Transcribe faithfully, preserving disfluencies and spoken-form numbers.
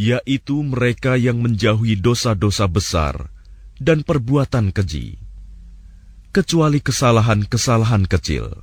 yaitu mereka yang menjauhi dosa-dosa besar dan perbuatan keji, kecuali kesalahan-kesalahan kecil.